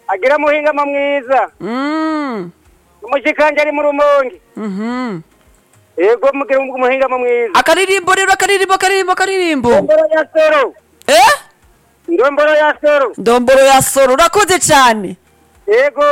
agira muhingama mwiza umushikanje ari mu rumonge yego mugira umuhingama mwiza akaririmbo rero akaririmbo ndomboro ya soro eh ndomboro ya soro ndomboro ya soro urakoze cyane yego